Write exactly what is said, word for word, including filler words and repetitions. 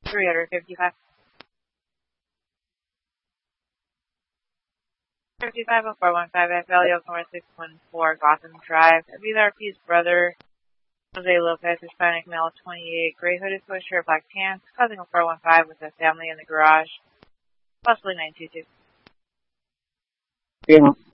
three fifty-five. fifty-five oh four one five, F L, North six one four, Gotham Drive. Aviv R P's brother, Jose Lopez, Hispanic male, twenty-eight, gray hooded sweatshirt, black pants, causing a four one five with a family in the garage, possibly nine two two. Yeah.